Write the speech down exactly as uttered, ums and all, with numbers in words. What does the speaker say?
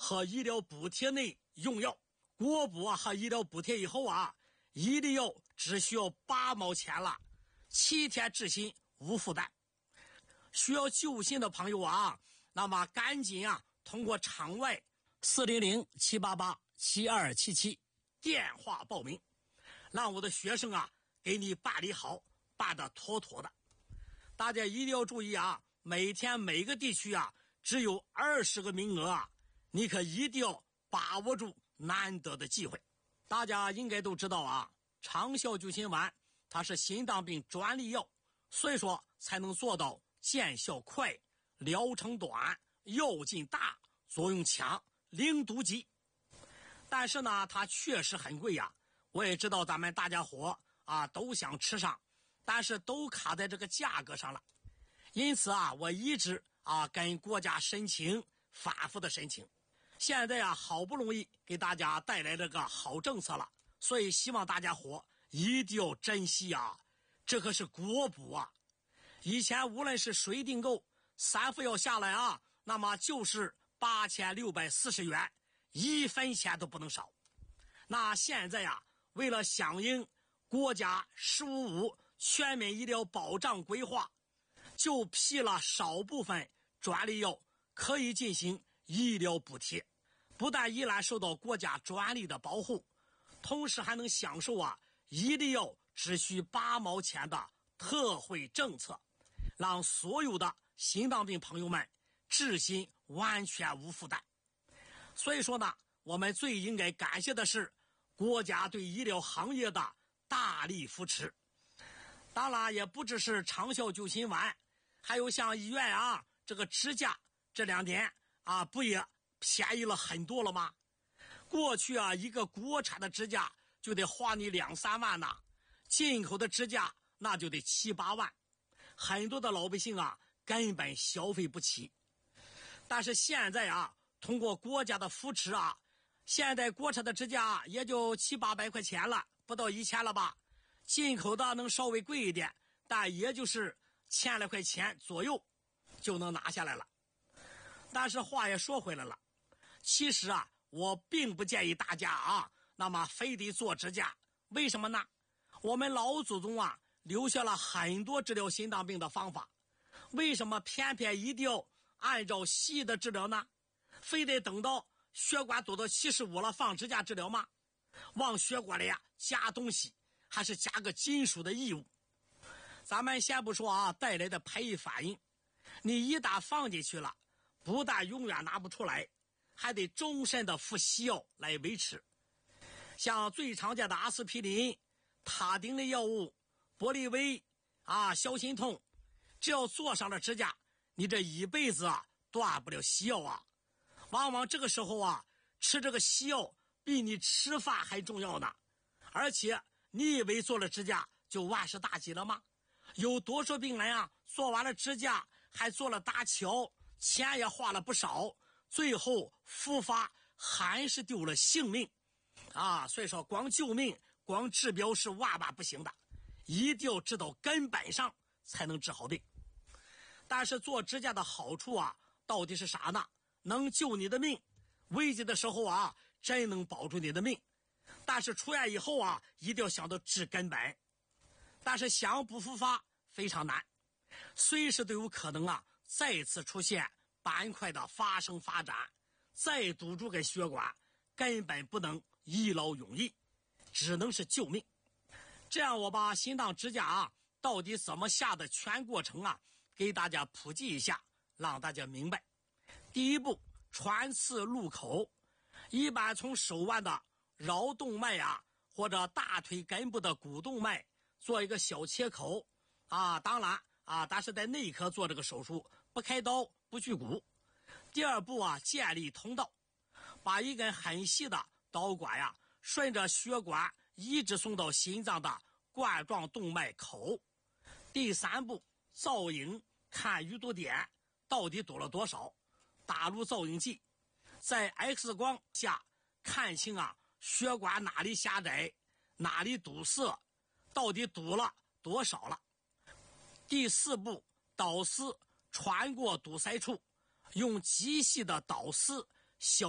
和医疗补贴内用药。国补啊和医疗补贴以后啊，一粒药只需要八毛钱了，七天治心无负担。需要救心的朋友啊，那么赶紧啊通过场外四零零七八八七二七七电话报名，让我的学生啊给你办理好，办得妥妥的。大家一定要注意啊，每天每个地区啊只有二十个名额啊，你可一定要把握住难得的机会。大家应该都知道啊，长效救心丸它是心脏病专利药，所以说才能做到见效快、疗程短、药劲大、作用强、零毒剂。但是呢，它确实很贵呀。我也知道咱们大家伙啊都想吃上，但是都卡在这个价格上了。因此啊，我一直啊跟国家申请，反复的申请。现在啊，好不容易给大家带来这个好政策了，所以希望大家伙一定要珍惜啊，这可是国补啊。以前无论是谁订购三副药下来啊，那么就是八千六百四十元，一分钱都不能少。那现在呀、啊，为了响应国家“十五五”全民医疗保障规划，就批了少部分专利药可以进行医疗补贴，不但依然受到国家专利的保护，同时还能享受啊一粒药只需八毛钱的特惠政策，让所有的心脏病朋友们治心完全无负担。所以说呢，我们最应该感谢的是国家对医疗行业的大力扶持。当然也不只是长效救心丸，还有像医院啊这个支架，这两年啊不也便宜了很多了吗？过去啊一个国产的支架就得花你两三万呢，进口的支架那就得七八万，很多的老百姓啊根本消费不起。但是现在啊，通过国家的扶持啊，现在国产的支架也就七八百块钱了，不到一千了吧？进口的能稍微贵一点，但也就是千来块钱左右就能拿下来了。但是话也说回来了，其实啊，我并不建议大家啊，那么非得做支架。为什么呢？我们老祖宗啊留下了很多治疗心脏病的方法，为什么偏偏一定要按照西医的治疗呢？非得等到血管堵到七十五了放支架治疗吗？往血管里呀、啊、加东西，还是加个金属的异物？咱们先不说啊带来的排异反应，你一旦放进去了，不但永远拿不出来，还得终身的服西药来维持。像最常见的阿司匹林、他汀类药物、玻利维啊、消心痛，只要做上了支架，你这一辈子啊断不了西药啊。往往这个时候啊，吃这个西药比你吃饭还重要呢。而且你以为做了支架就万事大吉了吗？有多少病人啊做完了支架还做了搭桥，钱也花了不少，最后复发还是丢了性命啊！所以说光救命光治标是万万不行的，一定要治到根本上才能治好病。但是做支架的好处啊到底是啥呢？能救你的命，危急的时候啊真能保住你的命。但是出院以后啊一定要想到治根本，但是想不复发非常难，随时都有可能啊再次出现斑块的发生发展，再堵住个血管，根本不能一劳永逸，只能是救命。这样我把心脏支架啊到底怎么下的全过程啊给大家普及一下，让大家明白。第一步，穿刺入口，一般从手腕的桡动脉啊或者大腿根部的股动脉做一个小切口啊，当然啊，但是在内科做这个手术，不开刀不锯骨。第二步啊，建立通道，把一根很细的导管呀顺着血管一直送到心脏的冠状动脉口。第三步，造影，看淤堵点到底堵了多少，打入造影剂，在 X 光下看清啊血管哪里狭窄，哪里堵塞，到底堵了多少了。第四步，导丝穿过堵塞处，用极细的导丝小